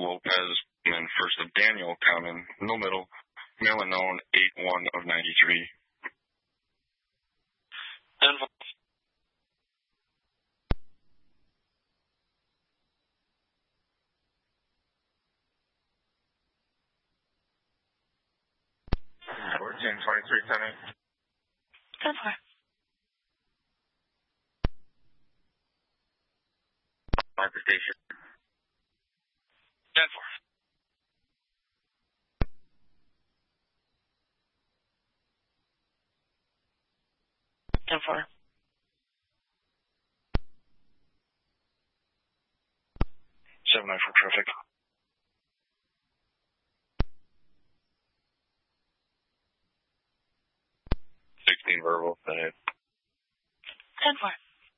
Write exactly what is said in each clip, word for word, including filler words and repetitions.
Lopez, and then first of Daniel Common, no middle, male unknown, eight one of ninety-three. ten four. fourteen twenty-three, ten eight. ten four. At the station. ten four. ten four. seven nine for traffic. sixteen verbal, ten eight. ten four.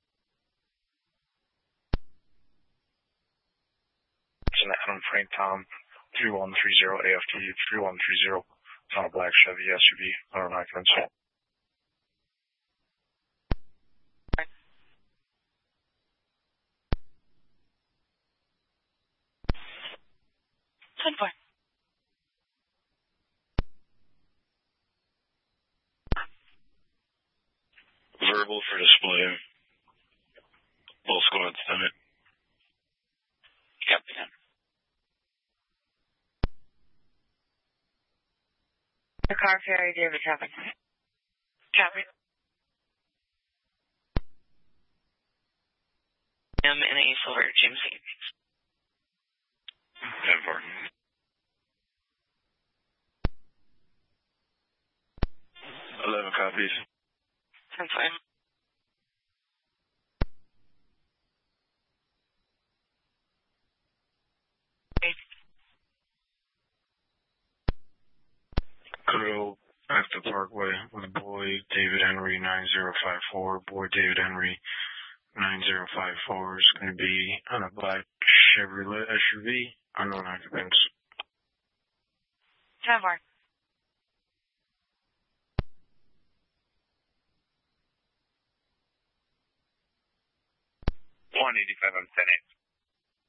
It's an Adam Frank Tom, three one three zero A F T, three one three zero, on a black Chevy S U V, on occupants. ten four. Verbal for display. Both squads, ten eight. Copy that. The car ferry, David traffic. Copy. M and A Silver, James C. ten four. eleven copies. ten five. Crew, after Parkway, with boy David Henry nine zero five four. Boy David Henry nine zero five four is going to be on a black Chevrolet S U V, unknown occupants. ten four. one eighty-five on ten eight.